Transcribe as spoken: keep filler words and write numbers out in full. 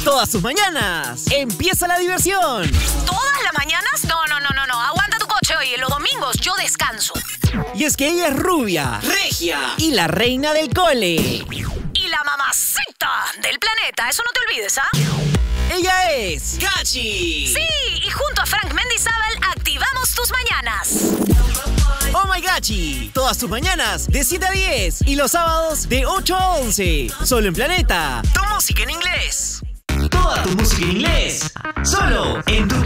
Todas tus mañanas empieza la diversión. ¿Todas las mañanas? No, no, no, no, no. Aguanta tu coche, oye. Los domingos yo descanso. Y es que ella es rubia, regia y la reina del cole. Y la mamacita del planeta. Eso no te olvides, ¿ah? Ella es Gachi. Sí, y junto a Frank Mendizábal activamos tus mañanas. Oh My Gachi. Todas tus mañanas de siete a diez y los sábados de ocho a once. Solo en Planeta. Tu música en inglés. Toda tu música en inglés. Solo en tu